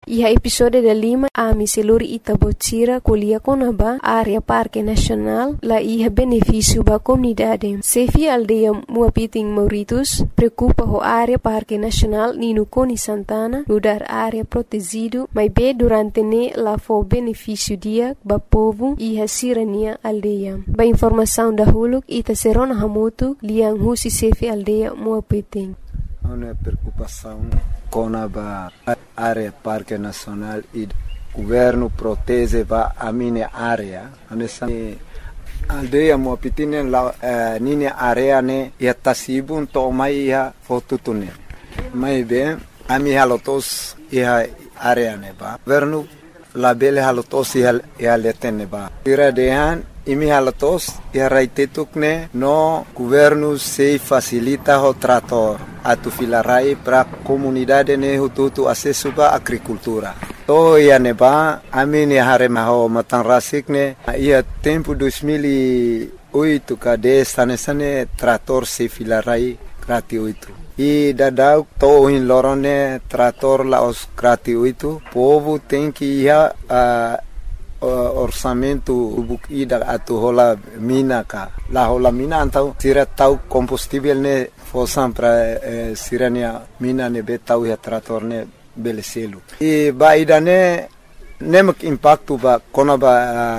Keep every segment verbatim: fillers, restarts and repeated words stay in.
Iha episode da lima ami seluri ita bocira kuliah konaba área Parque Nacional la iha benefício ba comunidade. Sefi aldeia Muapiting Mauritius preocupa ho área Parque Nacional Nino Coni Santana lugar área protegido, mas be durante ne la fo benefício dia ba povo iha sirania aldeia. Ba informação da huluk ita serona hamutu liang husi sefi aldeia Muapiting. Uma preocupação com a área Parque Nacional e o governo protege a minha área. Nessa aldeia Muapiting la minha área ne ia tasibun to mai ia fotutune. Mai bem a minha halotos ia área ne ba. Governo la bele halotos ia ia letene ba. Tira dehan imi halatos ia raitetukne no governo se facilita o trator atu filarai pra comunidade ne hututu acesso ba agricultura. To ia neba amini hare maho matang rasikne ia tempo dois mil e oito kade sane sane trator se filarai gratuito. E dadau to in lorone trator la os gratuito. Povo tem que ia uh, orçamento bukida atu hola mina ka la hola mina antau sira tau combustível ne fosam pra eh, sirania mina ne betau ya trator ne beleselu e baida ne nemak impacto ba kona ba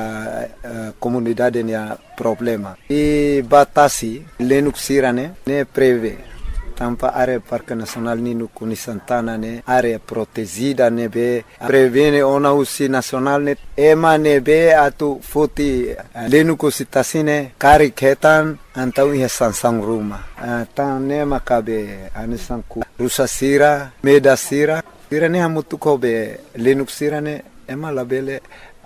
uh, uh, comunidade ne problema e batasi lenuk sirane ne preve tampa área Parque Nacional Nino Coni Santana ne área protegida ne be prevene ona usi nacional ne ema ne be atu foti lenu kositasine kari ketan antau ia sansang ruma tan ne makabe anisan ku rusa sira meda sira sira ne hamutu ko be lenu sira ne ema labele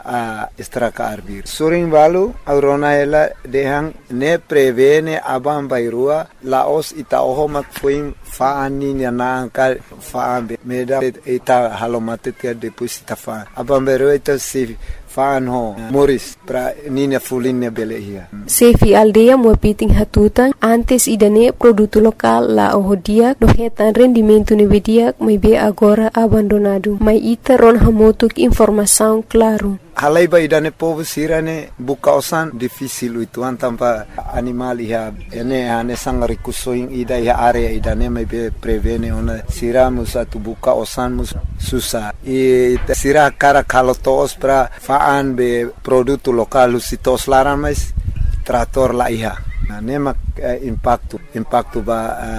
a estraka arbir surin valu aurona ela dehang ne prevene abam bairua laos ita oho mak fuim faani na ka faambe meda ita halomate tia depois ita fa abam bairua ita se faan ho moris pra nina fulinne belehia sefi aldeia Muapiting hatutan antes idane produto lokal la ohodia no hetan rendimento ne vedia mai be agora abandonado mai ita ron hamotuk informação claro. Halai ba idane povo sirane buka osan difícil itu antampa animal iha ene ane sangari kusoing ida iha area idane mai be prevene ona siramus atu buka osan mus susah e sira cara kalotos pra faan be produto lokal usitos laran mais trator la iha na nema eh, impacto impacto ba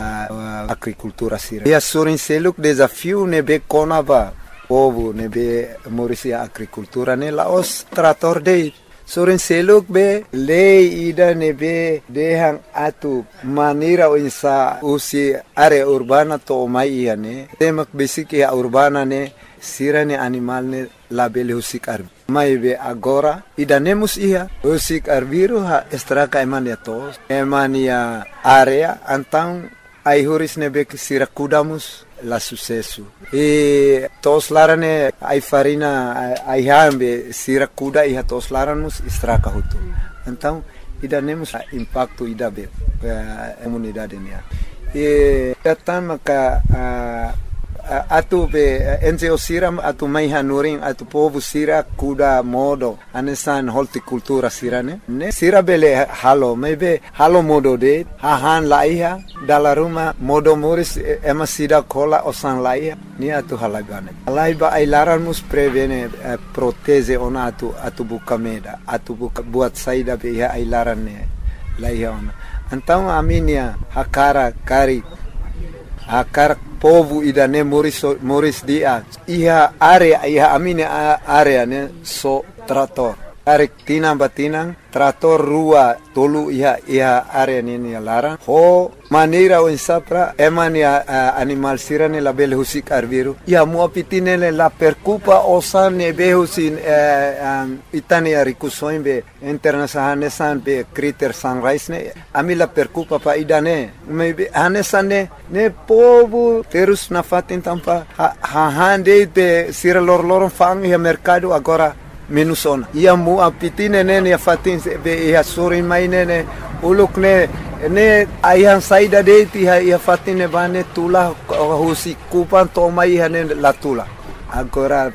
uh, agricultura sira ia surin seluk desafio ne be kona ba povo ne be morisia agricultura ne laos trator de soren seluk be lei ida ne be dehang atu manira insa usi area urbana to mai ne temak basic ya urbana ne sirane animal ne label husik arbi mai be agora ida nemus ia husik arbiru ha estraka emania tos emania area antang ai huris ne be sira kudamus la sucesso e tos larane ai farina ai hambe sira kuda e tos laranos estraka hutu então ida nemos impacto ida be a comunidade nia e tama ka atu be N G O siram atu mai hanuring atu povo sira kuda modo anesan horticultura sirane ne sira bele halo maybe halo modo de hahan laiha dala ruma modo moris ema sida kola osan laiha ni atu halagane laiba ai laran mus prevene eh, proteze ona atu atu buka meda atu buka buat saida be ya ai laran ne laiha ona então aminia hakara kari akar povo idane moris moris dia iha area iha amine area ne so trator arek tinang batinang trator rua tolu iha iha area ni lara ho manera o insapra emania uh, animal sirane la bel husik arbiru iha Muapiting ne la percupa osan ne behusin uh, um, itania rikusoin be international san be critter sunrise ne ami la percupa pa idane me hanesan ne ne povo terus na fatin tampa ha, ha hande be sira lor lor fang iha mercado agora menos ona ia Muapiting ne ne fatin be ia sorin mai ne uluk ne ne ayan saida de ti ia fatin ne bane tula husi kupan to mai ne la tula agora